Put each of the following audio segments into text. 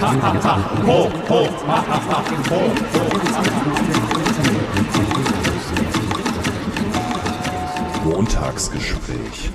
Montagsgespräch.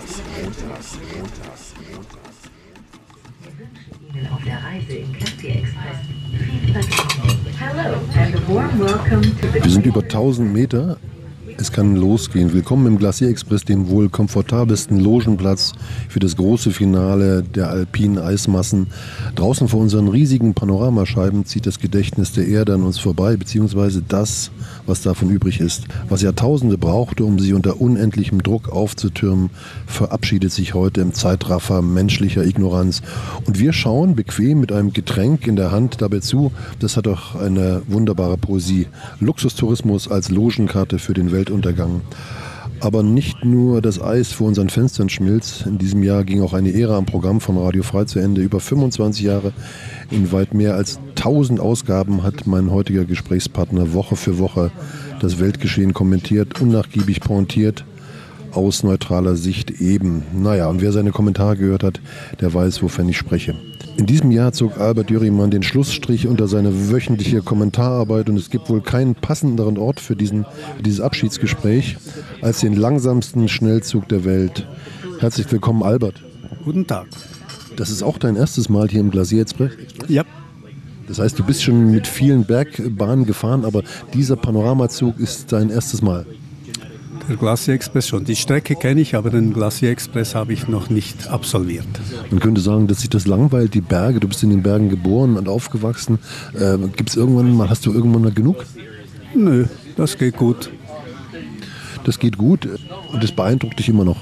Auf der Reise im Glacier Express viel Vergnügen. Hello and a warm welcome to the... Wir sind über 1000 Meter. Es kann losgehen. Willkommen im Glacier Express, dem wohl komfortabelsten Logenplatz für das große Finale der alpinen Eismassen. Draußen vor unseren riesigen Panoramascheiben zieht das Gedächtnis der Erde an uns vorbei, beziehungsweise das, was davon übrig ist. Was Jahrtausende brauchte, um sie unter unendlichem Druck aufzutürmen, verabschiedet sich heute im Zeitraffer menschlicher Ignoranz. Und wir schauen bequem mit einem Getränk in der Hand dabei zu. Das hat doch eine wunderbare Poesie. Luxustourismus als Logenkarte für den Weltuntergang. Aber nicht nur das Eis vor unseren Fenstern schmilzt. In diesem Jahr ging auch eine Ära am Programm von Radio Frei zu Ende. Über 25 Jahre, in weit mehr als 1000 Ausgaben hat mein heutiger Gesprächspartner Woche für Woche das Weltgeschehen kommentiert, unnachgiebig pointiert, aus neutraler Sicht eben. Naja, und wer seine Kommentare gehört hat, der weiß, wovon ich spreche. In diesem Jahr zog Albert Dürrimann den Schlussstrich unter seine wöchentliche Kommentararbeit und es gibt wohl keinen passenderen Ort für dieses Abschiedsgespräch als den langsamsten Schnellzug der Welt. Herzlich willkommen, Albert. Guten Tag. Das ist auch dein erstes Mal hier im Glacier Express? Ja. Das heißt, du bist schon mit vielen Bergbahnen gefahren, aber dieser Panoramazug ist dein erstes Mal? Der Glacier Express schon. Die Strecke kenne ich, aber den Glacier Express habe ich noch nicht absolviert. Man könnte sagen, dass sich das langweilt, die Berge. Du bist in den Bergen geboren und aufgewachsen. Hast du irgendwann mal genug? Nö, das geht gut. Das geht gut und das beeindruckt dich immer noch?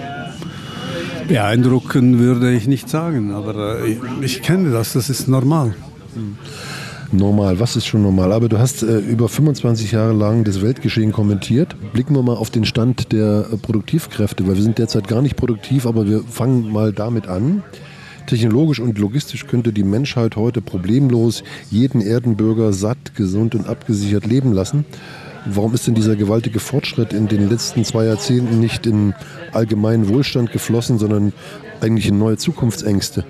Beeindrucken würde ich nicht sagen, aber ich kenne das ist normal. Normal, was ist schon normal? Aber du hast über 25 Jahre lang das Weltgeschehen kommentiert. Blicken wir mal auf den Stand der Produktivkräfte, weil wir sind derzeit gar nicht produktiv, aber wir fangen mal damit an. Technologisch und logistisch könnte die Menschheit heute problemlos jeden Erdenbürger satt, gesund und abgesichert leben lassen. Warum ist denn dieser gewaltige Fortschritt in den letzten 2 Jahrzehnten nicht in allgemeinen Wohlstand geflossen, sondern eigentlich in neue Zukunftsängste?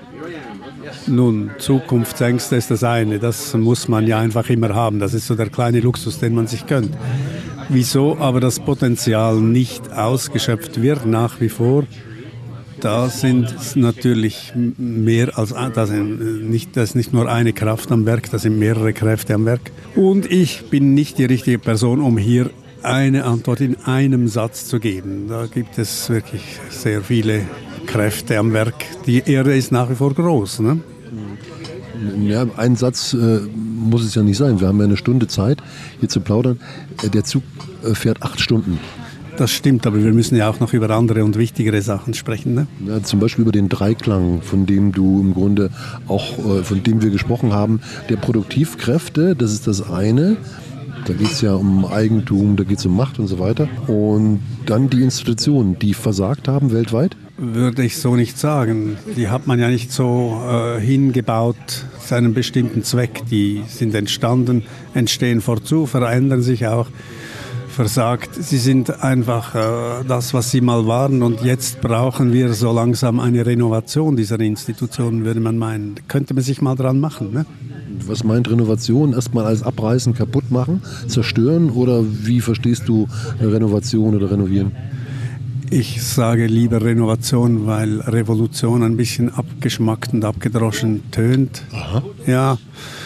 Nun, Zukunftsängste ist das eine, das muss man ja einfach immer haben. Das ist so der kleine Luxus, den man sich gönnt. Wieso aber das Potenzial nicht ausgeschöpft wird nach wie vor, da sind natürlich mehr als, das ist nicht nur eine Kraft am Werk, da sind mehrere Kräfte am Werk. Und ich bin nicht die richtige Person, um hier eine Antwort in einem Satz zu geben. Da gibt es wirklich sehr viele Kräfte am Werk. Die Erde ist nach wie vor groß, ne? Ja, ein Satz muss es ja nicht sein. Wir haben ja eine Stunde Zeit, hier zu plaudern. Der Zug fährt 8 Stunden. Das stimmt, aber wir müssen ja auch noch über andere und wichtigere Sachen sprechen, ne? Ja, zum Beispiel über den Dreiklang, von dem du im Grunde auch, von dem wir gesprochen haben. Der Produktivkräfte, das ist das eine. Da geht es ja um Eigentum, da geht es um Macht und so weiter. Und dann die Institutionen, die versagt haben weltweit? Würde ich so nicht sagen. Die hat man ja nicht so hingebaut zu einem bestimmten Zweck. Die sind entstanden, entstehen fortzu, verändern sich auch. Versagt. Sie sind einfach das, was sie mal waren, und jetzt brauchen wir so langsam eine Renovation dieser Institutionen, würde man meinen. Könnte man sich mal dran machen, ne? Was meint Renovation? Erstmal alles abreißen, kaputt machen, zerstören, oder wie verstehst du Renovation oder Renovieren? Ich sage lieber Renovation, weil Revolution ein bisschen abgeschmackt und abgedroschen tönt. Aha. Ja,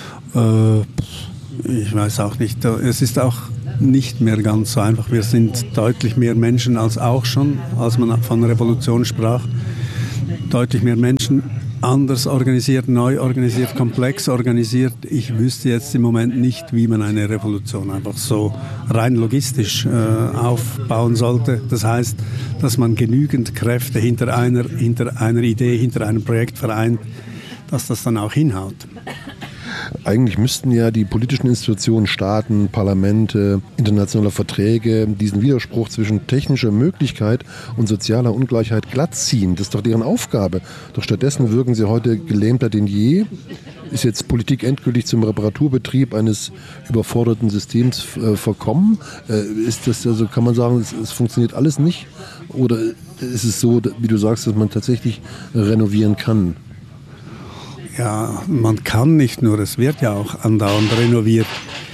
ich weiß auch nicht. Es ist auch nicht mehr ganz so einfach. Wir sind deutlich mehr Menschen als auch schon, als man von Revolution sprach. Deutlich mehr Menschen, anders organisiert, neu organisiert, komplex organisiert. Ich wüsste jetzt im Moment nicht, wie man eine Revolution einfach so rein logistisch aufbauen sollte. Das heißt, dass man genügend Kräfte hinter einer Idee, hinter einem Projekt vereint, dass das dann auch hinhaut. Eigentlich müssten ja die politischen Institutionen, Staaten, Parlamente, internationale Verträge diesen Widerspruch zwischen technischer Möglichkeit und sozialer Ungleichheit glattziehen. Das ist doch deren Aufgabe. Doch stattdessen wirken sie heute gelähmter denn je. Ist jetzt Politik endgültig zum Reparaturbetrieb eines überforderten Systems verkommen? Ist das also, kann man sagen, es funktioniert alles nicht? Oder ist es so, wie du sagst, dass man tatsächlich renovieren kann? Ja, man kann nicht nur, es wird ja auch andauernd renoviert.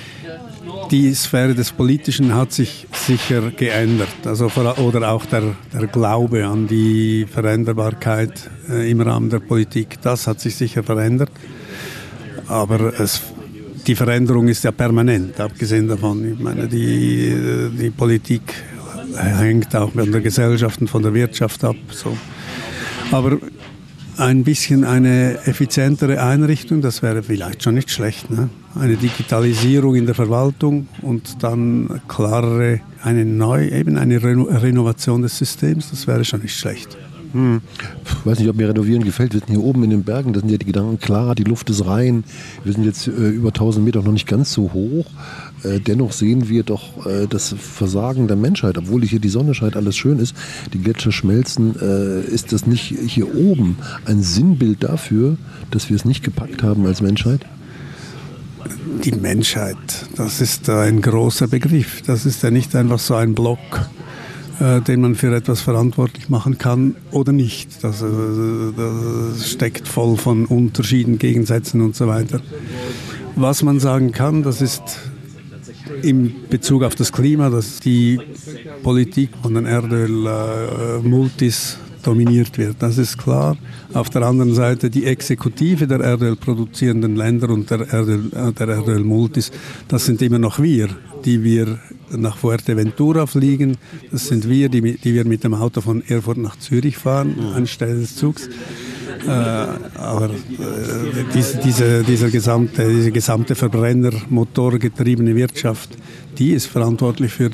Die Sphäre des Politischen hat sich sicher geändert. Also, oder auch der Glaube an die Veränderbarkeit im Rahmen der Politik, das hat sich sicher verändert. Aber die Veränderung ist ja permanent, abgesehen davon. Ich meine, die Politik hängt auch von der Gesellschaft und von der Wirtschaft ab. So. Aber ein bisschen eine effizientere Einrichtung, das wäre vielleicht schon nicht schlecht. Ne? Eine Digitalisierung in der Verwaltung und dann klarere, eine Renovation des Systems, das wäre schon nicht schlecht. Ich weiß nicht, ob mir Renovieren gefällt. Wir sind hier oben in den Bergen, da sind ja die Gedanken klar, die Luft ist rein. Wir sind jetzt über 1000 Meter noch nicht ganz so hoch. Dennoch sehen wir doch das Versagen der Menschheit. Obwohl hier die Sonne scheint, alles schön ist, die Gletscher schmelzen, ist das nicht hier oben ein Sinnbild dafür, dass wir es nicht gepackt haben als Menschheit? Die Menschheit, das ist ein großer Begriff. Das ist ja nicht einfach so ein Block, den man für etwas verantwortlich machen kann oder nicht. Das steckt voll von Unterschieden, Gegensätzen und so weiter. Was man sagen kann, das ist in Bezug auf das Klima, dass die Politik von den Erdölmultis dominiert wird. Das ist klar. Auf der anderen Seite die Exekutive der erdölproduzierenden Länder und der Erdölmultis, das sind immer noch wir, die wir nach Fuerteventura fliegen. Das sind wir, die wir mit dem Auto von Erfurt nach Zürich fahren, anstelle des Zugs. Aber diese gesamte Verbrennermotorgetriebene Wirtschaft, die ist verantwortlich für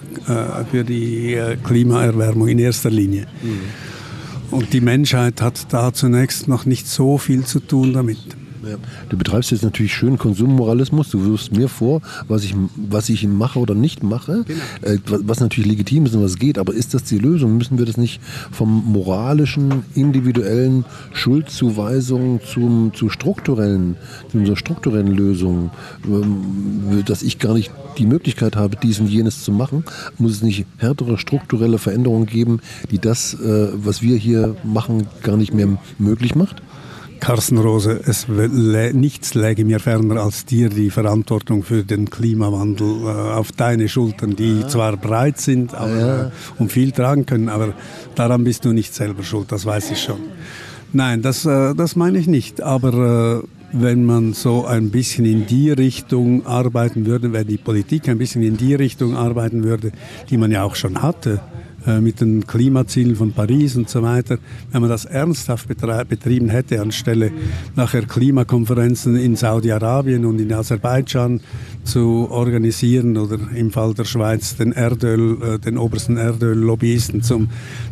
die Klimaerwärmung in erster Linie. Und die Menschheit hat da zunächst noch nicht so viel zu tun damit. Ja. Du betreibst jetzt natürlich schön Konsummoralismus. Du wirfst mir vor, was ich mache oder nicht mache, was natürlich legitim ist und was geht. Aber ist das die Lösung? Müssen wir das nicht vom moralischen, individuellen Schuldzuweisung zur strukturellen Lösung, dass ich gar nicht die Möglichkeit habe, dies und jenes zu machen? Muss es nicht härtere strukturelle Veränderungen geben, die das, was wir hier machen, gar nicht mehr möglich macht? Carsten Rose, nichts läge mir ferner, als dir die Verantwortung für den Klimawandel auf deine Schultern, die zwar breit sind und viel tragen können, aber daran bist du nicht selber schuld, das weiß ich schon. Nein, das meine ich nicht, aber wenn man so ein bisschen in die Richtung arbeiten würde, wenn die Politik ein bisschen in die Richtung arbeiten würde, die man ja auch schon hatte, mit den Klimazielen von Paris und so weiter, wenn man das ernsthaft betrieben hätte, anstelle nachher Klimakonferenzen in Saudi-Arabien und in Aserbaidschan zu organisieren oder im Fall der Schweiz den obersten Erdöllobbyisten zum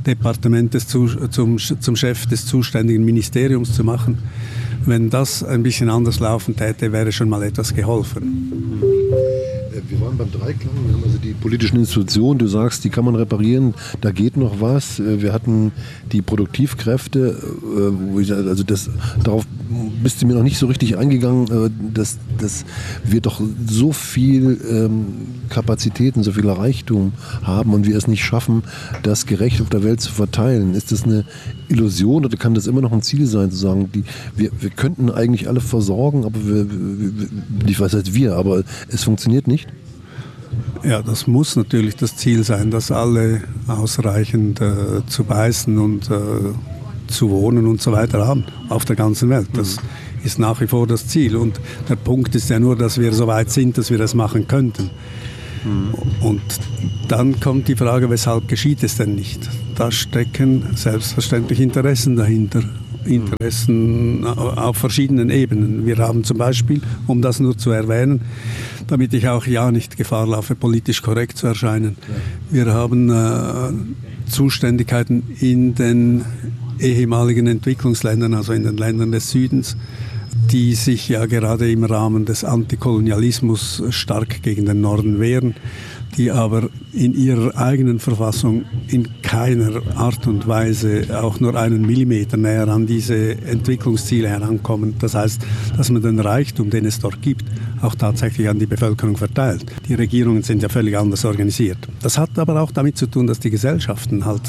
zum Chef des zuständigen Ministeriums zu machen. Wenn das ein bisschen anders laufen täte, wäre schon mal etwas geholfen. Wir waren beim Dreiklang, wir haben also die politischen Institutionen, du sagst, die kann man reparieren, da geht noch was. Wir hatten die Produktivkräfte, darauf bist du mir noch nicht so richtig eingegangen, dass wir doch so viel Kapazitäten, so viel Reichtum haben und wir es nicht schaffen, das gerecht auf der Welt zu verteilen. Ist das eine Illusion oder kann das immer noch ein Ziel sein, zu sagen, wir könnten eigentlich alle versorgen, aber ich weiß nicht wir, aber es funktioniert nicht? Ja, das muss natürlich das Ziel sein, dass alle ausreichend zu beißen und zu wohnen und so weiter haben auf der ganzen Welt. Das ist nach wie vor das Ziel. Und der Punkt ist ja nur, dass wir so weit sind, dass wir das machen könnten. Und dann kommt die Frage, weshalb geschieht es denn nicht? Da stecken selbstverständlich Interessen dahinter. Interessen auf verschiedenen Ebenen. Wir haben zum Beispiel, um das nur zu erwähnen, damit ich auch ja nicht Gefahr laufe, politisch korrekt zu erscheinen, wir haben Zuständigkeiten in den ehemaligen Entwicklungsländern, also in den Ländern des Südens, die sich ja gerade im Rahmen des Antikolonialismus stark gegen den Norden wehren, die aber in ihrer eigenen Verfassung in keiner Art und Weise auch nur einen Millimeter näher an diese Entwicklungsziele herankommen. Das heißt, dass man den Reichtum, den es dort gibt, auch tatsächlich an die Bevölkerung verteilt. Die Regierungen sind ja völlig anders organisiert. Das hat aber auch damit zu tun, dass die Gesellschaften halt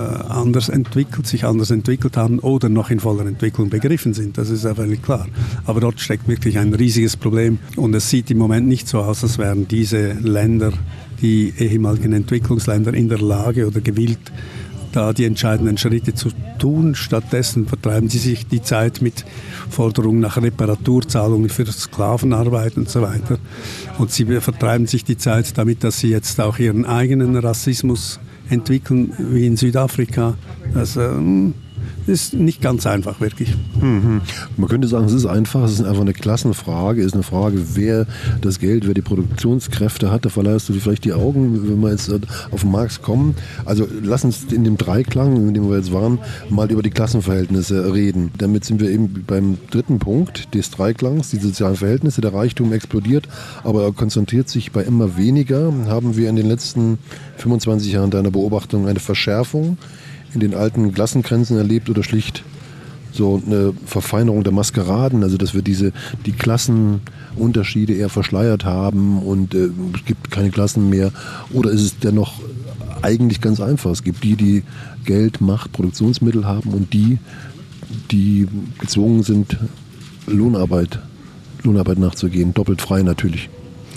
sich anders entwickelt haben oder noch in voller Entwicklung begriffen sind. Das ist ja völlig klar. Aber dort steckt wirklich ein riesiges Problem und es sieht im Moment nicht so aus, als wären diese Länder, die ehemaligen Entwicklungsländer, in der Lage oder gewillt, da die entscheidenden Schritte zu tun. Stattdessen vertreiben sie sich die Zeit mit Forderungen nach Reparaturzahlungen für Sklavenarbeit und so weiter. Und sie vertreiben sich die Zeit damit, dass sie jetzt auch ihren eigenen Rassismus entwickeln, wie in Südafrika. Das ist nicht ganz einfach, wirklich. Man könnte sagen, es ist einfach, es ist einfach eine Klassenfrage, es ist eine Frage, wer das Geld, wer die Produktionskräfte hat, da verleihst du dir vielleicht die Augen, wenn wir jetzt auf den Markt kommen. Also lass uns in dem Dreiklang, in dem wir jetzt waren, mal über die Klassenverhältnisse reden. Damit sind wir eben beim dritten Punkt des Dreiklangs, die sozialen Verhältnisse. Der Reichtum explodiert, aber er konzentriert sich bei immer weniger. Haben wir in den letzten 25 Jahren deiner Beobachtung eine Verschärfung in den alten Klassengrenzen erlebt oder schlicht so eine Verfeinerung der Maskeraden, also dass wir die Klassenunterschiede eher verschleiert haben und es gibt keine Klassen mehr, oder ist es dennoch eigentlich ganz einfach? Es gibt die Geld, Macht, Produktionsmittel haben und die gezwungen sind, Lohnarbeit nachzugehen, doppelt frei natürlich.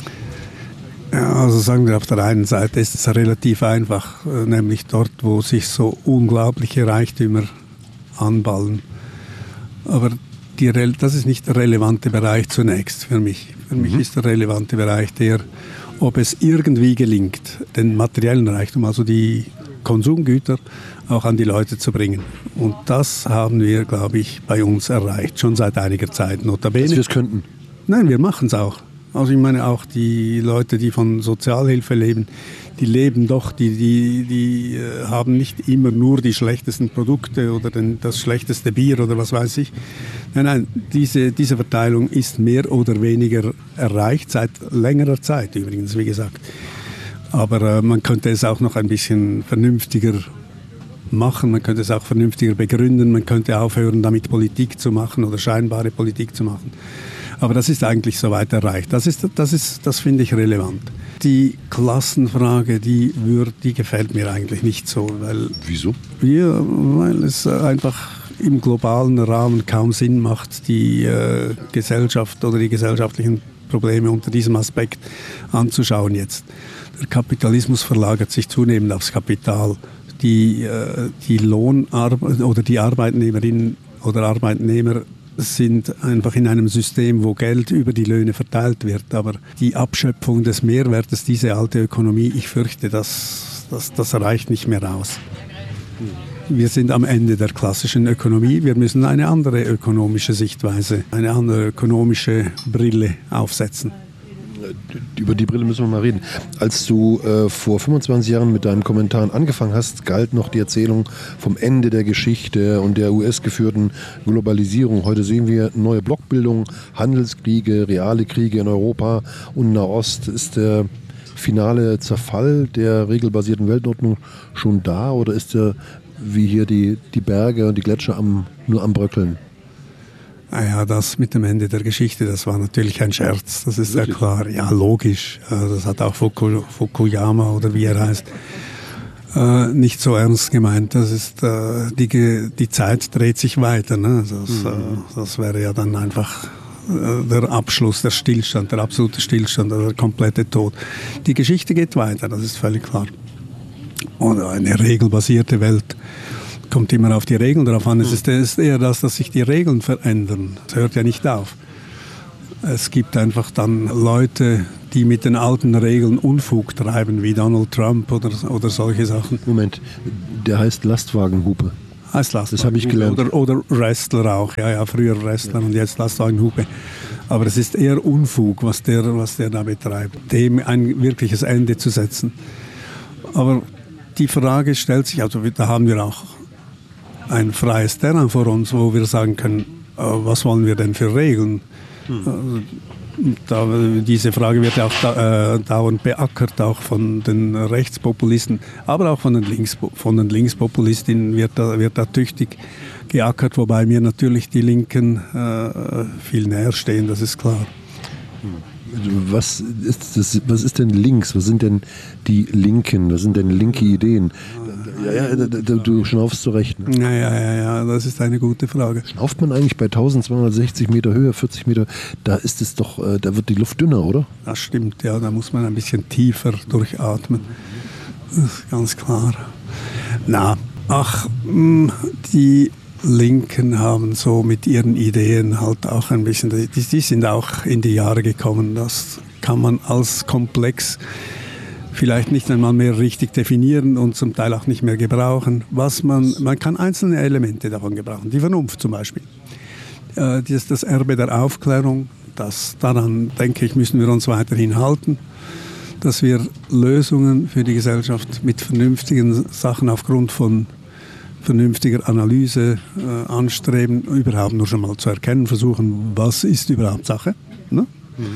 Ja, also sagen wir, auf der einen Seite ist es relativ einfach, nämlich dort, wo sich so unglaubliche Reichtümer anballen. Aber das ist nicht der relevante Bereich zunächst für mich. Für mich ist der relevante Bereich der, ob es irgendwie gelingt, den materiellen Reichtum, also die Konsumgüter, auch an die Leute zu bringen. Und das haben wir, glaube ich, bei uns erreicht, schon seit einiger Zeit. Notabene. Dass wir es könnten? Nein, wir machen es auch. Also ich meine auch die Leute, die von Sozialhilfe leben, die leben doch, die haben nicht immer nur die schlechtesten Produkte oder das schlechteste Bier oder was weiß ich. Nein, diese Verteilung ist mehr oder weniger erreicht, seit längerer Zeit übrigens, wie gesagt. Aber man könnte es auch noch ein bisschen vernünftiger machen, man könnte es auch vernünftiger begründen, man könnte aufhören, damit Politik zu machen oder scheinbare Politik zu machen. Aber das ist eigentlich soweit erreicht. Das finde ich relevant. Die Klassenfrage, die gefällt mir eigentlich nicht so. Wieso? Ja, weil es einfach im globalen Rahmen kaum Sinn macht, die Gesellschaft oder die gesellschaftlichen Probleme unter diesem Aspekt anzuschauen jetzt. Der Kapitalismus verlagert sich zunehmend aufs Kapital. Die Arbeitnehmerinnen oder Arbeitnehmer sind einfach in einem System, wo Geld über die Löhne verteilt wird. Aber die Abschöpfung des Mehrwertes, diese alte Ökonomie, ich fürchte, das reicht nicht mehr aus. Wir sind am Ende der klassischen Ökonomie. Wir müssen eine andere ökonomische Sichtweise, eine andere ökonomische Brille aufsetzen. Über die Brille müssen wir mal reden. Als du vor 25 Jahren mit deinen Kommentaren angefangen hast, galt noch die Erzählung vom Ende der Geschichte und der US-geführten Globalisierung. Heute sehen wir neue Blockbildungen, Handelskriege, reale Kriege in Europa und Nahost. Ist der finale Zerfall der regelbasierten Weltordnung schon da oder ist der wie hier die Berge und die Gletscher nur am Bröckeln? Naja, das mit dem Ende der Geschichte, das war natürlich ein Scherz, das ist sehr klar. Ja, logisch. Das hat auch Fukuyama oder wie er heißt, nicht so ernst gemeint. Das ist, die Zeit dreht sich weiter. Ne? Das wäre ja dann einfach der Abschluss, der Stillstand, der absolute Stillstand, der komplette Tod. Die Geschichte geht weiter, das ist völlig klar. Oder eine regelbasierte Welt kommt immer auf die Regeln drauf an. Es ist eher das, dass sich die Regeln verändern. Das hört ja nicht auf. Es gibt einfach dann Leute, die mit den alten Regeln Unfug treiben, wie Donald Trump oder solche Sachen. Moment, der heißt Lastwagenhupe. Heißt Lastwagenhupe. Das habe ich gelernt. Oder Wrestler auch. Ja, früher Wrestler und jetzt Lastwagenhupe. Aber es ist eher Unfug, was der da betreibt, dem ein wirkliches Ende zu setzen. Aber die Frage stellt sich, also da haben wir auch ein freies Terrain vor uns, wo wir sagen können, was wollen wir denn für Regeln? Diese Frage wird ja auch dauernd beackert, auch von den Rechtspopulisten, aber auch von den Linkspopulistinnen wird da tüchtig geackert, wobei mir natürlich die Linken viel näher stehen, das ist klar. Was ist denn links? Was sind denn die Linken? Was sind denn linke Ideen? Du schnaufst zurecht. Ne? Ja, das ist eine gute Frage. Schnauft man eigentlich bei 1260 Meter Höhe, 40 Meter? Da ist es doch, da wird die Luft dünner, oder? Das stimmt, ja, da muss man ein bisschen tiefer durchatmen. Das ist ganz klar. Die Linken haben so mit ihren Ideen halt auch ein bisschen, die sind auch in die Jahre gekommen. Das kann man als komplex vielleicht nicht einmal mehr richtig definieren und zum Teil auch nicht mehr gebrauchen. Man kann einzelne Elemente davon gebrauchen. Die Vernunft zum Beispiel. Das Erbe der Aufklärung, daran denke ich, müssen wir uns weiterhin halten. Dass wir Lösungen für die Gesellschaft mit vernünftigen Sachen aufgrund von vernünftiger Analyse anstreben, überhaupt nur schon mal zu erkennen, versuchen, was ist überhaupt Sache. Ne?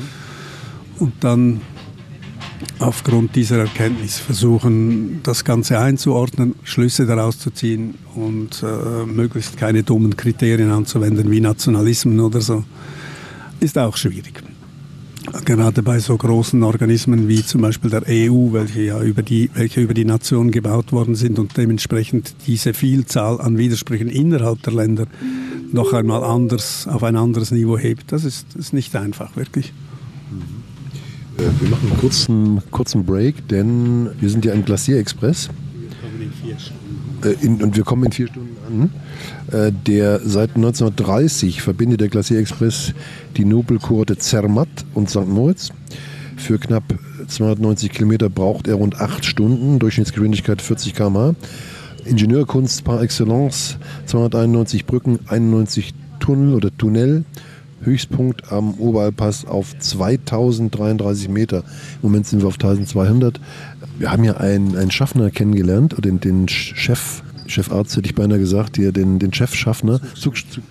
Und dann aufgrund dieser Erkenntnis versuchen, das Ganze einzuordnen, Schlüsse daraus zu ziehen und möglichst keine dummen Kriterien anzuwenden wie Nationalismen oder so, ist auch schwierig. Gerade bei so großen Organismen wie zum Beispiel der EU, welche über die Nation gebaut worden sind und dementsprechend diese Vielzahl an Widersprüchen innerhalb der Länder noch einmal auf ein anderes Niveau hebt. Das ist nicht einfach, wirklich. Wir machen einen kurzen Break, denn wir sind ja im Glacier Express. Wir kommen in 4 Stunden. Und wir kommen in 4 Stunden an. Der seit 1930 verbindet der Glacier Express die Nobelkurorte Zermatt und St. Moritz. Für knapp 290 Kilometer braucht er rund 8 Stunden, Durchschnittsgeschwindigkeit 40 km/h. Ingenieurkunst par excellence, 291 Brücken, 91 Tunnel, Höchstpunkt am Oberalpass auf 2033 Meter. Im Moment sind wir auf 1200. Wir haben ja einen Schaffner kennengelernt, oder den Chefarzt hätte ich beinahe gesagt, hier den Chefschaffner, Zugchef,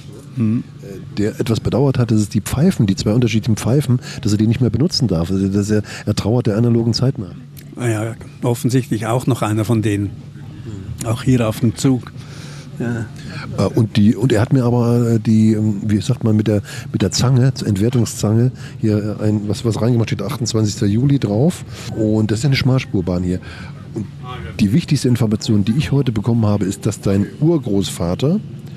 der etwas bedauert hat, dass es die 2 unterschiedlichen Pfeifen, dass er die nicht mehr benutzen darf. Also dass er trauert der analogen Zeit nach. Ja, offensichtlich auch noch einer von denen. Auch hier auf dem Zug. Ja. Und er hat mir aber wie sagt man, mit der Zange, Entwertungszange, hier was reingemacht, steht 28. Juli drauf. Und das ist ja eine Schmalspurbahn hier. Und die wichtigste Information, die ich heute bekommen habe, ist, dass dein Urgroßvater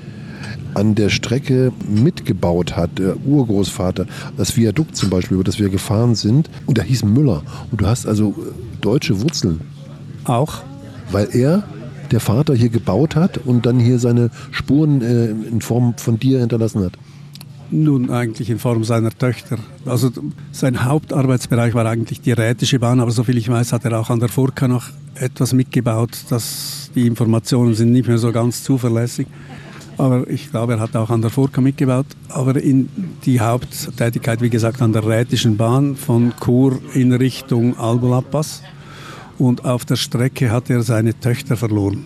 an der Strecke mitgebaut hat, der Urgroßvater, das Viadukt zum Beispiel, über das wir gefahren sind. Und der hieß Müller. Und du hast also deutsche Wurzeln. Auch? Weil der Vater hier gebaut hat und dann hier seine Spuren in Form von dir hinterlassen hat. Nun, eigentlich in Form seiner Töchter. Also sein Hauptarbeitsbereich war eigentlich die Rätische Bahn, aber soviel ich weiß, hat er auch an der Furka noch etwas mitgebaut. Die Informationen sind nicht mehr so ganz zuverlässig. Aber ich glaube, er hat auch an der Furka mitgebaut. Aber in die Haupttätigkeit, wie gesagt, an der Rätischen Bahn von Chur in Richtung Albulapass. Und auf der Strecke hat er seine Töchter verloren.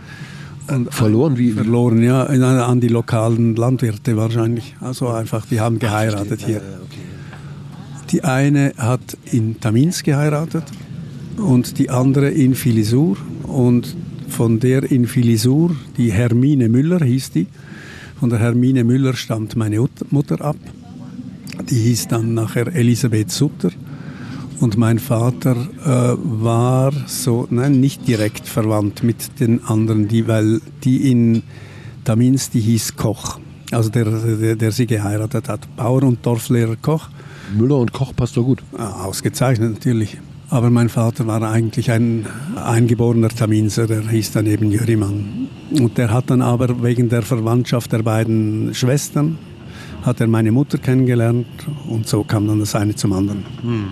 Verloren? Wie? Verloren, ja, an die lokalen Landwirte wahrscheinlich. Also einfach, die haben geheiratet hier. Okay. Die eine hat in Tamins geheiratet und die andere in Filisur. Und von der in Filisur, die Hermine Müller hieß die, von der Hermine Müller stammt meine Mutter ab. Die hieß dann nachher Elisabeth Sutter. Und mein Vater war nicht direkt verwandt mit den anderen, weil die in Tamins, die hieß Koch, also der sie geheiratet hat. Bauer und Dorflehrer Koch. Müller und Koch passt doch gut. Ausgezeichnet natürlich. Aber mein Vater war eigentlich ein eingeborener Taminser, der hieß dann eben Jörimann. Und der hat dann aber wegen der Verwandtschaft der beiden Schwestern, hat er meine Mutter kennengelernt und so kam dann das eine zum anderen.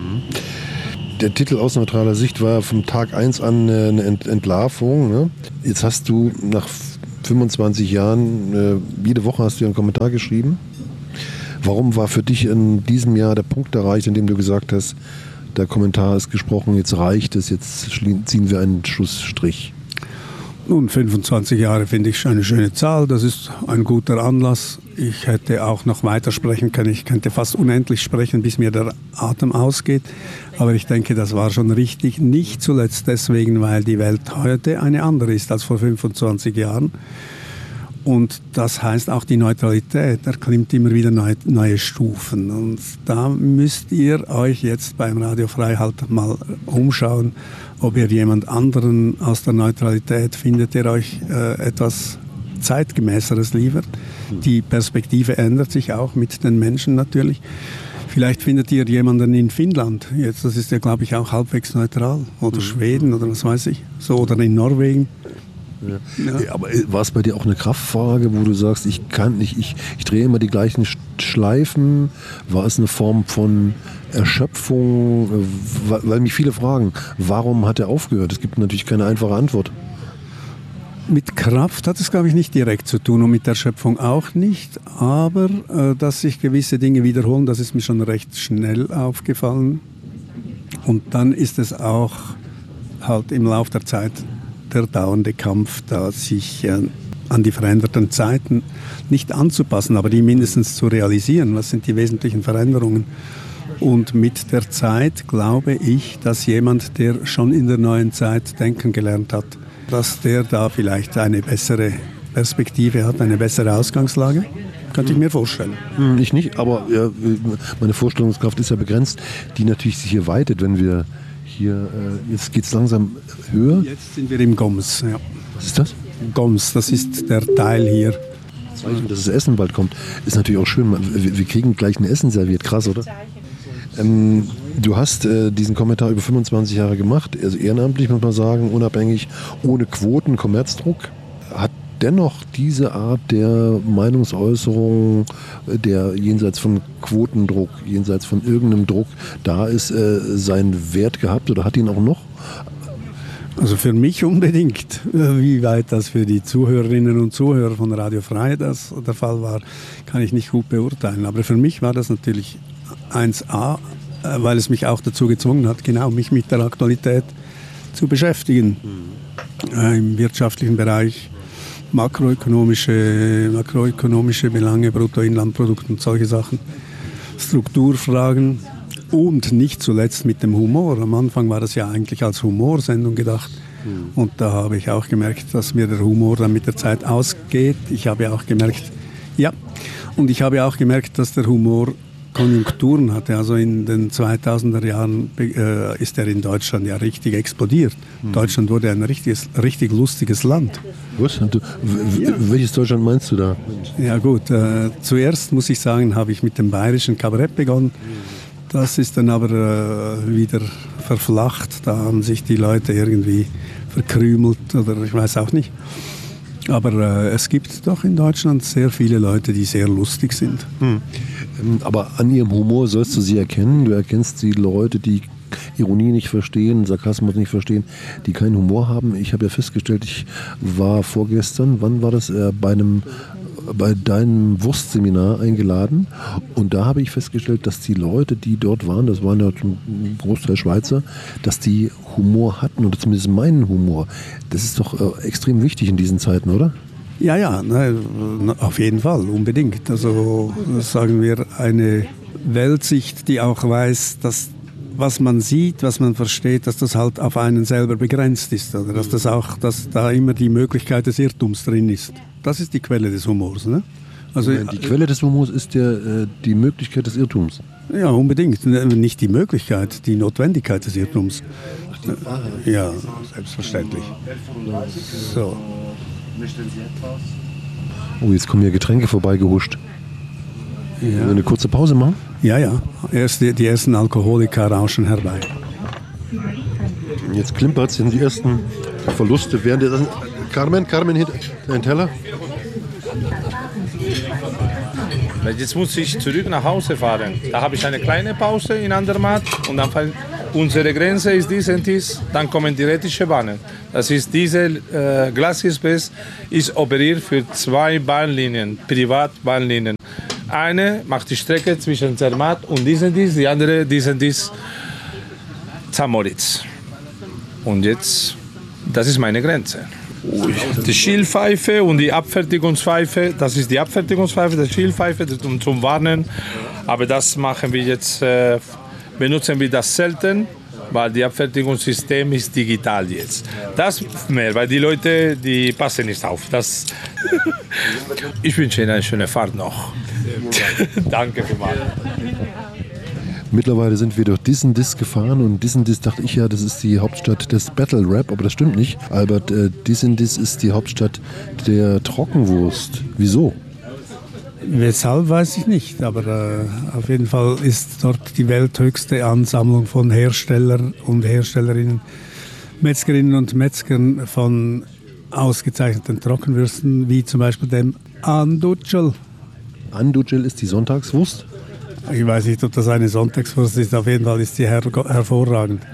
Der Titel aus neutraler Sicht war vom Tag 1 an eine Entlarvung. Ne? Jetzt hast du nach 25 Jahren, jede Woche hast du einen Kommentar geschrieben. Warum war für dich in diesem Jahr der Punkt erreicht, in dem du gesagt hast, der Kommentar ist gesprochen, jetzt reicht es, jetzt ziehen wir einen Schlussstrich? Nun, 25 Jahre finde ich eine schöne Zahl, das ist ein guter Anlass. Ich hätte auch noch weiter sprechen können, ich könnte fast unendlich sprechen, bis mir der Atem ausgeht. Aber ich denke, das war schon richtig, nicht zuletzt deswegen, weil die Welt heute eine andere ist als vor 25 Jahren. Und das heißt auch die Neutralität erklimmt immer wieder neue Stufen. Und da müsst ihr euch jetzt beim Radio Frei halt mal umschauen, ob ihr jemand anderen aus der Neutralität findet, der euch etwas Zeitgemäßeres liefert. Die Perspektive ändert sich auch mit den Menschen natürlich. Vielleicht findet ihr jemanden in Finnland, jetzt, das ist ja glaube ich auch halbwegs neutral, oder Schweden oder was weiß ich, so, oder in Norwegen. Ja. Aber war es bei dir auch eine Kraftfrage, wo du sagst, ich drehe immer die gleichen Schleifen? War es eine Form von Erschöpfung? Weil mich viele fragen, warum hat er aufgehört? Es gibt natürlich keine einfache Antwort. Mit Kraft hat es, glaube ich, nicht direkt zu tun und mit Erschöpfung auch nicht. Aber dass sich gewisse Dinge wiederholen, das ist mir schon recht schnell aufgefallen. Und dann ist es auch halt im Laufe der Zeit der dauernde Kampf, da sich an die veränderten Zeiten nicht anzupassen, aber die mindestens zu realisieren. Was sind die wesentlichen Veränderungen? Und mit der Zeit glaube ich, dass jemand, der schon in der neuen Zeit denken gelernt hat, dass der da vielleicht eine bessere Perspektive hat, eine bessere Ausgangslage. Könnte ich mir vorstellen. Ich nicht, aber ja, meine Vorstellungskraft ist ja begrenzt, die natürlich sich hier weitet, wenn wir hier, jetzt geht es langsam höher. Jetzt sind wir im Goms. Ja. Was ist das? Goms, das ist der Teil hier. Zeichen, dass das Essen bald kommt, ist natürlich auch schön. Wir kriegen gleich ein Essen serviert, krass, oder? Du hast diesen Kommentar über 25 Jahre gemacht, also ehrenamtlich muss man sagen, unabhängig, ohne Quoten, Kommerzdruck. Hat dennoch diese Art der Meinungsäußerung, der jenseits von Quotendruck, jenseits von irgendeinem Druck da ist, seinen Wert gehabt oder hat ihn auch noch? Also für mich unbedingt. Wie weit das für die Zuhörerinnen und Zuhörer von Radio Frei das der Fall war, kann ich nicht gut beurteilen. Aber für mich war das natürlich 1A, weil es mich auch dazu gezwungen hat, genau mich mit der Aktualität zu beschäftigen. Im wirtschaftlichen Bereich, makroökonomische Belange, Bruttoinlandprodukt und solche Sachen, Strukturfragen und nicht zuletzt mit dem Humor. Am Anfang war das ja eigentlich als Humorsendung gedacht und da habe ich auch gemerkt, dass mir der Humor dann mit der Zeit ausgeht. Ich habe auch gemerkt, dass der Humor Konjunkturen hatte. Also in den 2000er Jahren ist er in Deutschland ja richtig explodiert. Deutschland wurde ein richtig lustiges Land. Was? Welches Deutschland meinst du da? Ja gut, zuerst muss ich sagen, habe ich mit dem bayerischen Kabarett begonnen. Das ist dann aber wieder verflacht. Da haben sich die Leute irgendwie verkrümelt oder ich weiß auch nicht. Aber es gibt doch in Deutschland sehr viele Leute, die sehr lustig sind. Aber an ihrem Humor sollst du sie erkennen. Du erkennst die Leute, die Ironie nicht verstehen, Sarkasmus nicht verstehen, die keinen Humor haben. Ich habe ja festgestellt, ich war vorgestern, wann war das, bei deinem Wurstseminar eingeladen und da habe ich festgestellt, dass die Leute, die dort waren, das waren ja zum Großteil Schweizer, dass die Humor hatten oder zumindest meinen Humor. Das ist doch extrem wichtig in diesen Zeiten, oder? Ja, auf jeden Fall, unbedingt. Also sagen wir eine Weltsicht, die auch weiß, dass was man sieht, was man versteht, dass das halt auf einen selber begrenzt ist. Oder dass da immer die Möglichkeit des Irrtums drin ist. Das ist die Quelle des Humors. Ne? Also, die Quelle des Humors ist die Möglichkeit des Irrtums. Ja, unbedingt. Nicht die Möglichkeit, die Notwendigkeit des Irrtums. Ja, selbstverständlich. So. Oh, jetzt kommen hier Getränke vorbeigehuscht. Ja. Wollen wir eine kurze Pause machen? Ja. Die ersten Alkoholiker rauschen herbei. Jetzt klimpert es in die ersten Verluste. Während Carmen, dein Teller? Jetzt muss ich zurück nach Hause fahren. Da habe ich eine kleine Pause in Andermatt und dann unsere Grenze ist dies und dies. Dann kommen die rätische Bahnen. Das ist diese Glacier-Express ist operiert für 2 Bahnlinien, Privatbahnlinien. Eine macht die Strecke zwischen Zermatt und dies und dies, die andere dies und dies Zamoritz. Und jetzt, das ist meine Grenze. Die Schielpfeife und die Abfertigungspfeife, das ist die Abfertigungspfeife, die Schielpfeife zum Warnen. Aber das machen wir jetzt, benutzen wir das selten, weil die Abfertigungssystem ist digital jetzt. Das mehr, weil die Leute, die passen nicht auf. Ich wünsche Ihnen eine schöne Fahrt noch. Danke vielmals. Mittlerweile sind wir durch Disentis gefahren und Disentis dachte ich ja, das ist die Hauptstadt des Battle Rap, aber das stimmt nicht. Albert, Disentis ist die Hauptstadt der Trockenwurst. Wieso? Weshalb weiß ich nicht, aber auf jeden Fall ist dort die welthöchste Ansammlung von Herstellern und Herstellerinnen, Metzgerinnen und Metzgern von ausgezeichneten Trockenwürsten, wie zum Beispiel dem Andutschel. Andutschel ist die Sonntagswurst? Ich weiß nicht, ob das eine Sonntagswurst ist, auf jeden Fall ist sie hervorragend.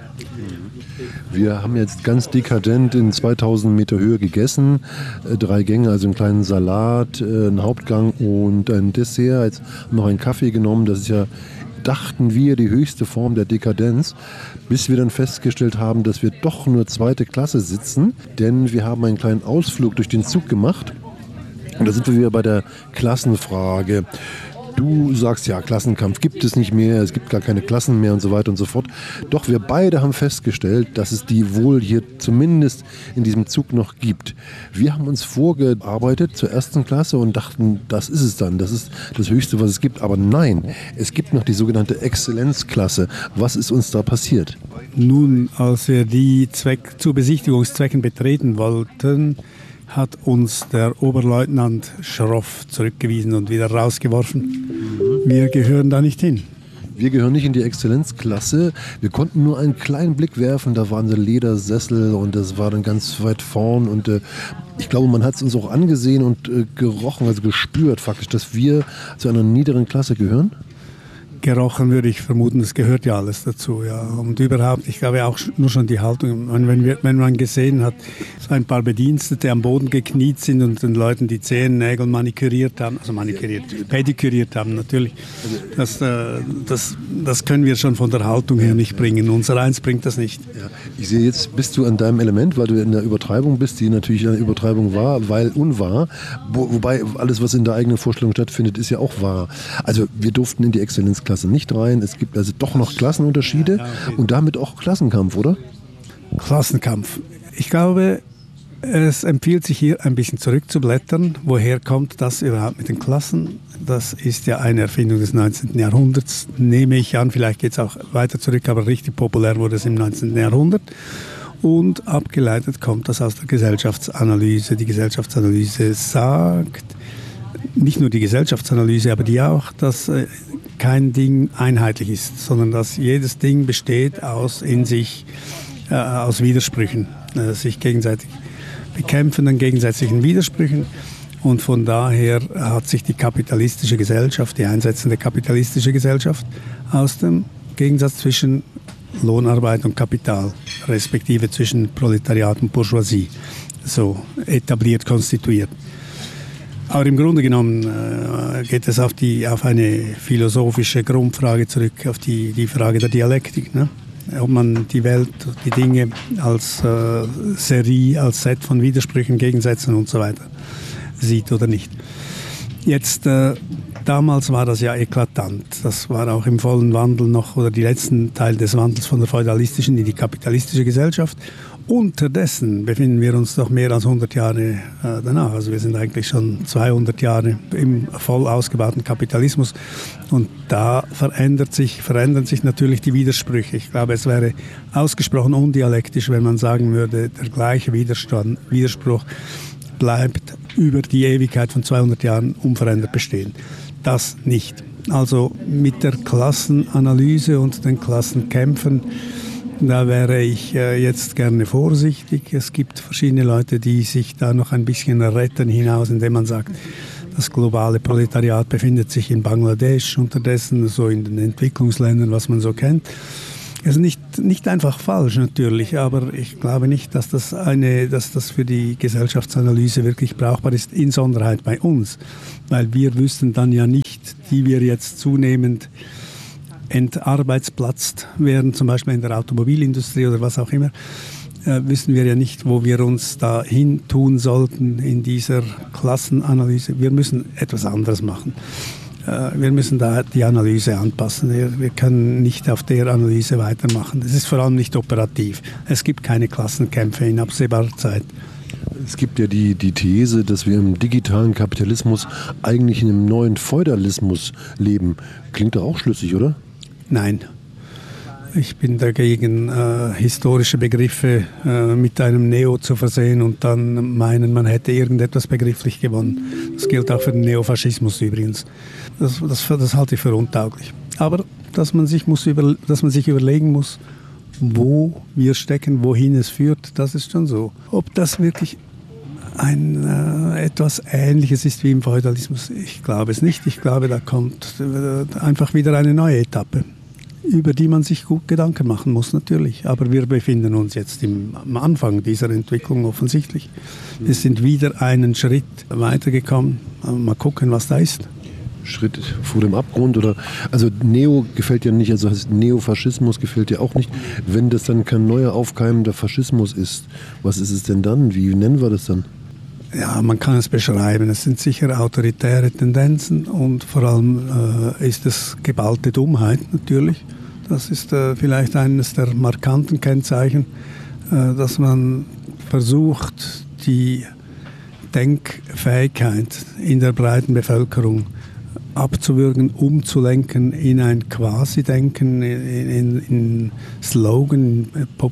Wir haben jetzt ganz dekadent in 2000 Meter Höhe gegessen. 3 Gänge, also einen kleinen Salat, einen Hauptgang und ein Dessert. Jetzt noch einen Kaffee genommen. Das ist ja, dachten wir, die höchste Form der Dekadenz. Bis wir dann festgestellt haben, dass wir doch nur 2. Klasse sitzen. Denn wir haben einen kleinen Ausflug durch den Zug gemacht. Und da sind wir wieder bei der Klassenfrage. Du sagst ja, Klassenkampf gibt es nicht mehr, es gibt gar keine Klassen mehr und so weiter und so fort. Doch wir beide haben festgestellt, dass es die wohl hier zumindest in diesem Zug noch gibt. Wir haben uns vorgearbeitet zur 1. Klasse und dachten, das ist es dann, das ist das Höchste, was es gibt. Aber nein, es gibt noch die sogenannte Exzellenzklasse. Was ist uns da passiert? Nun, als wir die zu Besichtigungszwecken betreten wollten, hat uns der Oberleutnant schroff zurückgewiesen und wieder rausgeworfen. Wir gehören da nicht hin. Wir gehören nicht in die Exzellenzklasse. Wir konnten nur einen kleinen Blick werfen. Da waren so Ledersessel und das war dann ganz weit vorn. Und ich glaube, man hat es uns auch angesehen und gerochen, also gespürt faktisch, dass wir zu einer niederen Klasse gehören. Gerochen würde ich vermuten, das gehört ja alles dazu. Ja. Und überhaupt, ich glaube auch nur schon die Haltung, wenn man gesehen hat, so ein paar Bedienstete am Boden gekniet sind und den Leuten die Zehennägel pediküriert haben natürlich. Das können wir schon von der Haltung her nicht bringen. Unser Eins bringt das nicht. Ja. Ich sehe, jetzt bist du an deinem Element, weil du in der Übertreibung bist, die natürlich eine Übertreibung war, weil unwahr. Wobei alles, was in der eigenen Vorstellung stattfindet, ist ja auch wahr. Also wir durften in die Exzellenzklasse nicht rein. Es gibt also doch noch Klassenunterschiede und damit auch Klassenkampf, oder? Klassenkampf. Ich glaube, es empfiehlt sich hier ein bisschen zurückzublättern. Woher kommt das überhaupt mit den Klassen? Das ist ja eine Erfindung des 19. Jahrhunderts, nehme ich an. Vielleicht geht es auch weiter zurück, aber richtig populär wurde es im 19. Jahrhundert. Und abgeleitet kommt das aus der Gesellschaftsanalyse. Die Gesellschaftsanalyse sagt, nicht nur die Gesellschaftsanalyse, aber die auch, dass kein Ding einheitlich ist, sondern dass jedes Ding besteht aus Widersprüchen, sich gegenseitig bekämpfenden gegensätzlichen Widersprüchen. Und von daher hat sich die kapitalistische Gesellschaft, die einsetzende kapitalistische Gesellschaft, aus dem Gegensatz zwischen Lohnarbeit und Kapital, respektive zwischen Proletariat und Bourgeoisie, so etabliert, konstituiert. Aber im Grunde genommen geht es auf eine philosophische Grundfrage zurück, auf die Frage der Dialektik. Ne? Ob man die Welt, die Dinge als Serie, als Set von Widersprüchen, Gegensätzen und so weiter sieht oder nicht. Jetzt, damals war das ja eklatant. Das war auch im vollen Wandel noch, oder die letzten Teil des Wandels von der feudalistischen in die kapitalistische Gesellschaft. Unterdessen befinden wir uns doch mehr als 100 Jahre danach. Also wir sind eigentlich schon 200 Jahre im voll ausgebauten Kapitalismus. Und da verändern sich natürlich die Widersprüche. Ich glaube, es wäre ausgesprochen undialektisch, wenn man sagen würde, der gleiche Widerspruch bleibt über die Ewigkeit von 200 Jahren unverändert bestehen. Das nicht. Also mit der Klassenanalyse und den Klassenkämpfen, da wäre ich jetzt gerne vorsichtig. Es gibt verschiedene Leute, die sich da noch ein bisschen retten hinaus, indem man sagt, das globale Proletariat befindet sich in Bangladesch unterdessen, so in den Entwicklungsländern, was man so kennt. Es ist nicht einfach falsch natürlich, aber ich glaube nicht, dass das für die Gesellschaftsanalyse wirklich brauchbar ist, insonderheit bei uns, weil wir wüssten dann ja nicht, die wir jetzt zunehmend entarbeitsplatzt werden, zum Beispiel in der Automobilindustrie oder was auch immer, wissen wir ja nicht, wo wir uns da hin tun sollten in dieser Klassenanalyse. Wir müssen etwas anderes machen. Wir müssen da die Analyse anpassen. Wir können nicht auf der Analyse weitermachen. Das ist vor allem nicht operativ. Es gibt keine Klassenkämpfe in absehbarer Zeit. Es gibt ja die These, dass wir im digitalen Kapitalismus eigentlich in einem neuen Feudalismus leben. Klingt doch auch schlüssig, oder? Nein. Ich bin dagegen, historische Begriffe mit einem Neo zu versehen und dann meinen, man hätte irgendetwas begrifflich gewonnen. Das gilt auch für den Neofaschismus übrigens. Das halte ich für untauglich. Aber dass man sich überlegen muss, wo wir stecken, wohin es führt, das ist schon so. Ob das wirklich etwas Ähnliches ist wie im Feudalismus, ich glaube es nicht. Ich glaube, da kommt einfach wieder eine neue Etappe, über die man sich gut Gedanken machen muss, natürlich. Aber wir befinden uns jetzt am Anfang dieser Entwicklung offensichtlich. Wir sind wieder einen Schritt weitergekommen. Mal gucken, was da ist. Schritt vor dem Abgrund oder, also Neo gefällt ja nicht, also heißt Neofaschismus gefällt ja auch nicht. Wenn das dann kein neuer aufkeimender Faschismus ist, was ist es denn dann? Wie nennen wir das dann? Ja, man kann es beschreiben. Es sind sicher autoritäre Tendenzen und vor allem ist es geballte Dummheit natürlich. Das ist vielleicht eines der markanten Kennzeichen, dass man versucht, die Denkfähigkeit in der breiten Bevölkerung abzuwürgen, umzulenken in ein Quasi-Denken, in Slogan,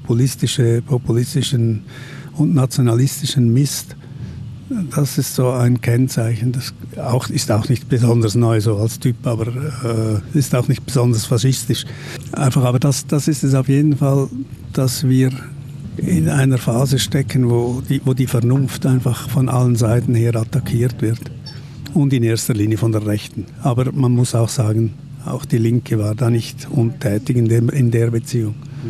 populistischen und nationalistischen Mist. Das ist so ein Kennzeichen. Das ist auch nicht besonders neu so als Typ, aber ist auch nicht besonders faschistisch. Aber das ist es auf jeden Fall, dass wir in einer Phase stecken, wo die Vernunft einfach von allen Seiten her attackiert wird. Und in erster Linie von der Rechten. Aber man muss auch sagen, auch die Linke war da nicht untätig in der Beziehung.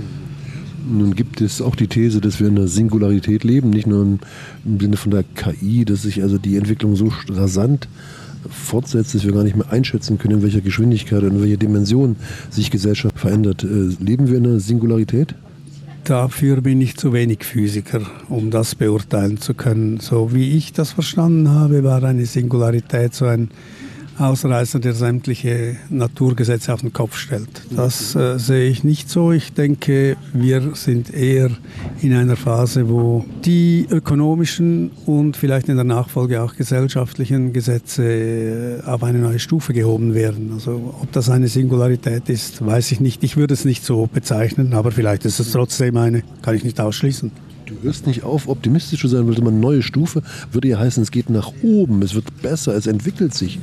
Nun gibt es auch die These, dass wir in einer Singularität leben, nicht nur im Sinne von der KI, dass sich also die Entwicklung so rasant fortsetzt, dass wir gar nicht mehr einschätzen können, in welcher Geschwindigkeit und in welcher Dimension sich Gesellschaft verändert. Leben wir in einer Singularität? Dafür bin ich zu wenig Physiker, um das beurteilen zu können. So wie ich das verstanden habe, war eine Singularität so ein Ausreißer, der sämtliche Naturgesetze auf den Kopf stellt. Das sehe ich nicht so. Ich denke, wir sind eher in einer Phase, wo die ökonomischen und vielleicht in der Nachfolge auch gesellschaftlichen Gesetze auf eine neue Stufe gehoben werden. Also ob das eine Singularität ist, weiß ich nicht. Ich würde es nicht so bezeichnen, aber vielleicht ist es trotzdem eine, kann ich nicht ausschließen. Du hörst nicht auf, optimistisch zu sein, weil eine neue Stufe würde ja heißen, es geht nach oben, es wird besser, es entwickelt sich.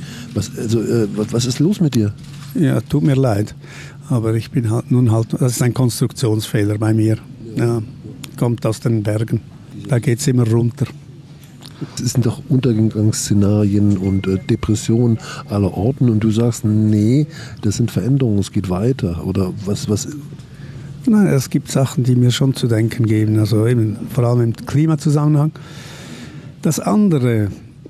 Was ist los mit dir? Ja, tut mir leid, aber ich bin das ist ein Konstruktionsfehler bei mir. Ja, kommt aus den Bergen, da geht es immer runter. Es sind doch Untergangsszenarien und Depressionen aller Orten und du sagst, nee, das sind Veränderungen, es geht weiter oder was? Nein, es gibt Sachen, die mir schon zu denken geben, also eben vor allem im Klimazusammenhang. Das andere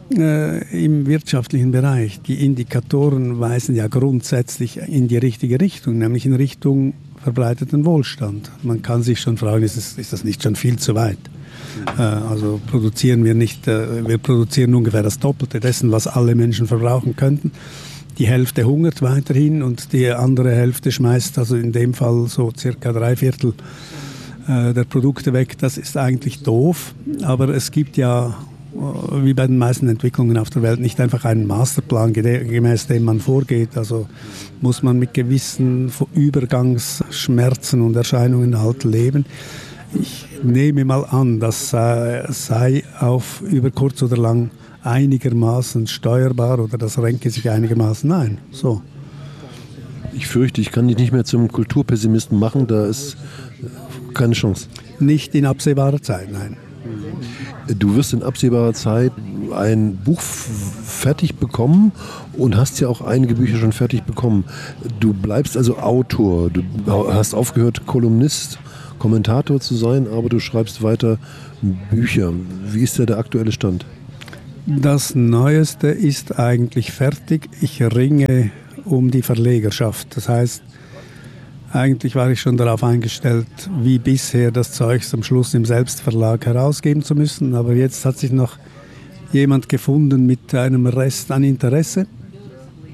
im wirtschaftlichen Bereich, die Indikatoren weisen ja grundsätzlich in die richtige Richtung, nämlich in Richtung verbreiteten Wohlstand. Man kann sich schon fragen, ist das nicht schon viel zu weit? Also produzieren wir nicht, wir produzieren ungefähr das Doppelte dessen, was alle Menschen verbrauchen könnten. Die Hälfte hungert weiterhin und die andere Hälfte schmeißt also in dem Fall so circa 3/4 der Produkte weg. Das ist eigentlich doof, aber es gibt ja, wie bei den meisten Entwicklungen auf der Welt, nicht einfach einen Masterplan, gemäß dem man vorgeht. Also muss man mit gewissen Übergangsschmerzen und Erscheinungen halt leben. Ich nehme mal an, das sei auf über kurz oder lang einigermaßen steuerbar oder das renke sich einigermaßen ein. So. Ich fürchte, ich kann dich nicht mehr zum Kulturpessimisten machen, da ist keine Chance. Nicht in absehbarer Zeit, nein. Du wirst in absehbarer Zeit ein Buch fertig bekommen und hast ja auch einige Bücher schon fertig bekommen. Du bleibst also Autor, du hast aufgehört, Kolumnist, Kommentator zu sein, aber du schreibst weiter Bücher. Wie ist der aktuelle Stand? Das Neueste ist eigentlich fertig. Ich ringe um die Verlegerschaft. Das heißt, eigentlich war ich schon darauf eingestellt, wie bisher das Zeug am Schluss im Selbstverlag herausgeben zu müssen. Aber jetzt hat sich noch jemand gefunden mit einem Rest an Interesse.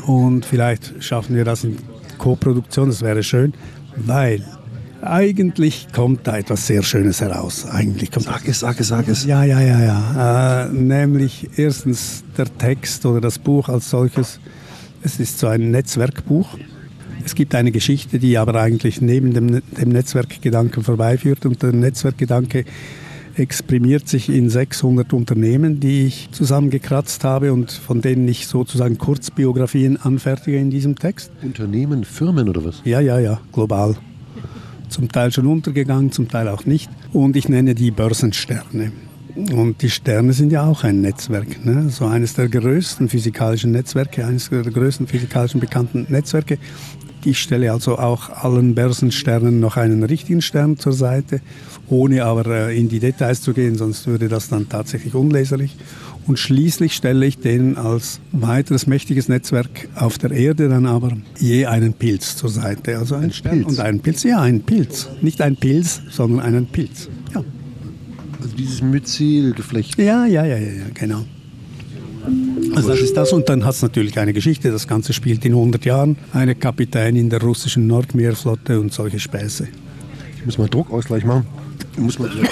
und vielleicht schaffen wir das in Co-Produktion, das wäre schön, weil eigentlich kommt da etwas sehr Schönes heraus. Sag es. Ja. Nämlich erstens der Text oder das Buch als solches. Es ist so ein Netzwerkbuch. Es gibt eine Geschichte, die aber eigentlich neben dem Netzwerkgedanken vorbeiführt. Und der Netzwerkgedanke exprimiert sich in 600 Unternehmen, die ich zusammengekratzt habe und von denen ich sozusagen Kurzbiografien anfertige in diesem Text. Unternehmen, Firmen oder was? Ja, global. Zum Teil schon untergegangen, zum Teil auch nicht. Und ich nenne die Börsensterne. Und die Sterne sind ja auch ein Netzwerk, ne? So eines der größten physikalischen Netzwerke, eines der größten physikalischen bekannten Netzwerke. Ich stelle also auch allen Börsensternen noch einen richtigen Stern zur Seite, ohne aber in die Details zu gehen, sonst würde das dann tatsächlich unleserlich. Und schließlich stelle ich denen als weiteres mächtiges Netzwerk auf der Erde dann aber je einen Pilz zur Seite. Also ein Stern Pilz? und einen Pilz. Ja, einen Pilz. Nicht ein Pilz, sondern einen Pilz. Ja. Also dieses Myzelgeflecht. Ja, genau. Also das ist das. Und dann hat es natürlich eine Geschichte. Das Ganze spielt in 100 Jahren. Eine Kapitänin der russischen Nordmeerflotte und solche Späße. Ich muss mal Druckausgleich machen. Ich muss mal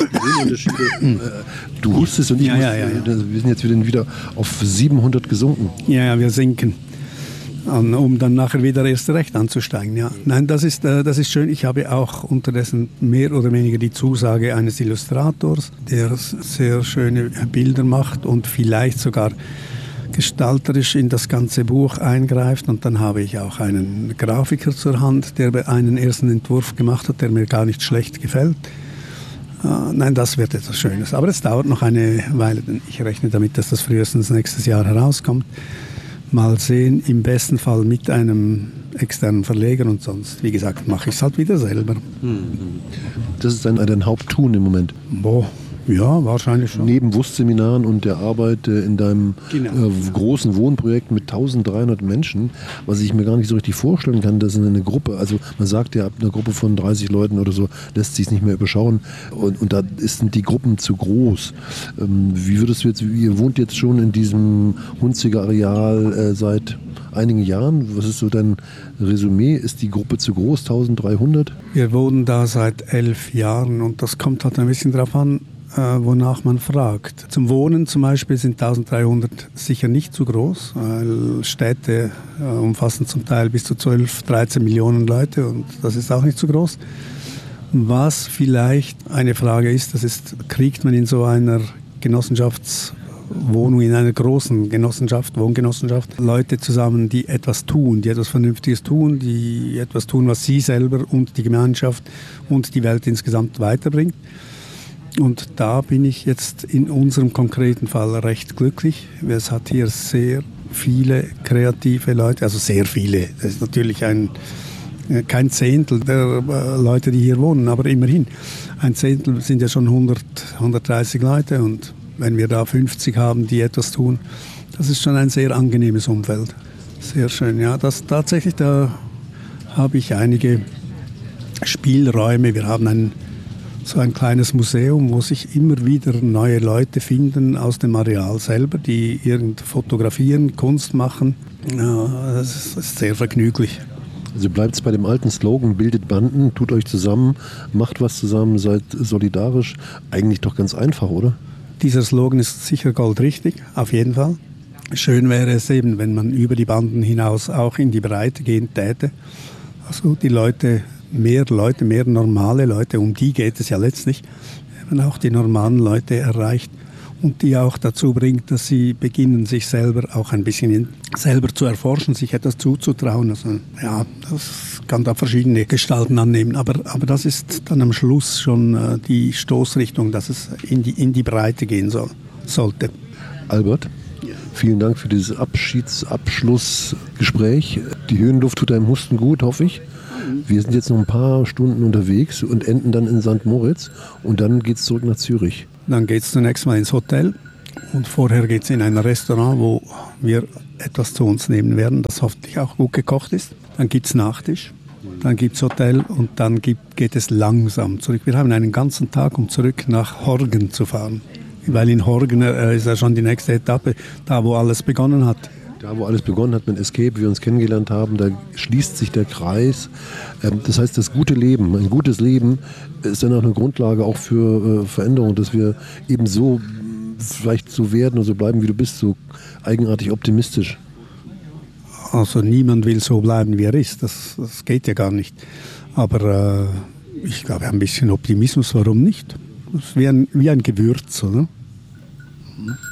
du hustest und ich Ja. Wir sind jetzt wieder auf 700 gesunken. Ja, wir sinken, um dann nachher wieder erst recht anzusteigen. Ja. Nein, das ist schön. Ich habe auch unterdessen mehr oder weniger die Zusage eines Illustrators, der sehr schöne Bilder macht und vielleicht sogar gestalterisch in das ganze Buch eingreift. Und dann habe ich auch einen Grafiker zur Hand, der einen ersten Entwurf gemacht hat, der mir gar nicht schlecht gefällt. Nein, das wird etwas Schönes. Aber es dauert noch eine Weile, denn ich rechne damit, dass das frühestens nächstes Jahr herauskommt. Mal sehen, im besten Fall mit einem externen Verleger und sonst, wie gesagt, mache ich es halt wieder selber. Das ist dein Haupttun im Moment. Ja, wahrscheinlich schon. Neben Wurstseminaren und der Arbeit in deinem großen Wohnprojekt mit 1300 Menschen, was ich mir gar nicht so richtig vorstellen kann, dass eine Gruppe, also man sagt ja, ab einer Gruppe von 30 Leuten oder so, lässt sich es nicht mehr überschauen und da sind die Gruppen zu groß. Wie würdest du jetzt, ihr wohnt jetzt schon in diesem Hunziger Areal seit einigen Jahren. Was ist so dein Resümee? Ist die Gruppe zu groß, 1300? Wir wohnen da seit 11 Jahren und das kommt halt ein bisschen darauf an, wonach man fragt. Zum Wohnen zum Beispiel sind 1300 sicher nicht zu groß, weil Städte umfassen zum Teil bis zu 12, 13 Millionen Leute und das ist auch nicht zu groß. Was vielleicht eine Frage ist, kriegt man in so einer Genossenschaftswohnung, in einer großen Wohngenossenschaft, Leute zusammen, die etwas tun, die etwas Vernünftiges tun, die etwas tun, was sie selber und die Gemeinschaft und die Welt insgesamt weiterbringt. Und da bin ich jetzt in unserem konkreten Fall recht glücklich. Es hat hier sehr viele kreative Leute, also sehr viele. Das ist natürlich kein Zehntel der Leute, die hier wohnen, aber immerhin. Ein Zehntel sind ja schon 130 Leute und wenn wir da 50 haben, die etwas tun, das ist schon ein sehr angenehmes Umfeld. Sehr schön, ja. Da habe ich einige Spielräume. Wir haben so ein kleines Museum, wo sich immer wieder neue Leute finden aus dem Areal selber, die irgend fotografieren, Kunst machen. Ja, das ist sehr vergnüglich. Also bleibt es bei dem alten Slogan, bildet Banden, tut euch zusammen, macht was zusammen, seid solidarisch. Eigentlich doch ganz einfach, oder? Dieser Slogan ist sicher goldrichtig, auf jeden Fall. Schön wäre es eben, wenn man über die Banden hinaus auch in die Breite gehen täte. Also die mehr normale Leute, um die geht es ja letztlich, wenn man auch die normalen Leute erreicht und die auch dazu bringt, dass sie beginnen, sich selber auch ein bisschen selber zu erforschen, sich etwas zuzutrauen. Also, ja, das kann da verschiedene Gestalten annehmen, aber das ist dann am Schluss schon die Stoßrichtung, dass es in die Breite gehen sollte. Albert, vielen Dank für dieses Abschlussgespräch. Die Höhenluft tut einem Husten gut, hoffe ich. Wir sind jetzt noch ein paar Stunden unterwegs und enden dann in St. Moritz und dann geht es zurück nach Zürich. Dann geht es zunächst mal ins Hotel und vorher geht es in ein Restaurant, wo wir etwas zu uns nehmen werden, das hoffentlich auch gut gekocht ist. Dann gibt es Nachtisch, dann gibt es Hotel und dann geht es langsam zurück. Wir haben einen ganzen Tag, um zurück nach Horgen zu fahren, weil in Horgen ist ja schon die nächste Etappe, da wo alles begonnen hat. Da, wo alles begonnen hat mit Escape, wir uns kennengelernt haben, da schließt sich der Kreis. Das heißt, das gute Leben, ein gutes Leben ist dann auch eine Grundlage auch für Veränderung, dass wir eben so vielleicht so werden und so bleiben, wie du bist, so eigenartig optimistisch. Also niemand will so bleiben, wie er ist. Das geht ja gar nicht. Aber ich glaube, ein bisschen Optimismus, warum nicht? Das ist wie ein Gewürz, oder?